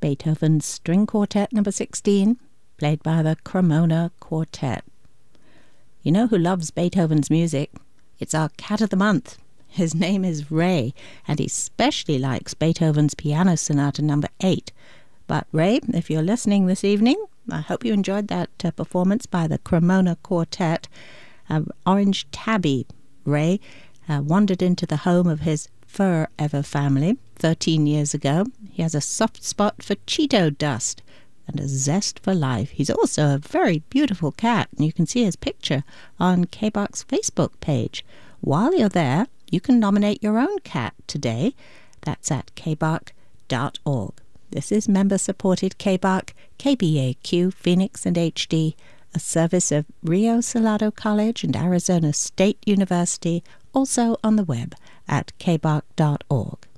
Beethoven's String Quartet No. 16, played by the Cremona Quartet. You know who loves Beethoven's music? It's our cat of the month. His name is Ray, and he especially likes Beethoven's Piano Sonata No. 8. But Ray, if you're listening this evening, I hope you enjoyed that performance by the Cremona Quartet. Orange Tabby Ray wandered into the home of his Forever family 13 years ago. He has a soft spot for Cheeto dust and a zest for life. He's also a very beautiful cat, and you can see his picture on KBARC's Facebook page. While you're there, you can nominate your own cat today. That's at kbarc.org. This is member-supported KBARC, KBAQ, Phoenix and HD, a service of Rio Salado College and Arizona State University, also on the web at kbarc.org.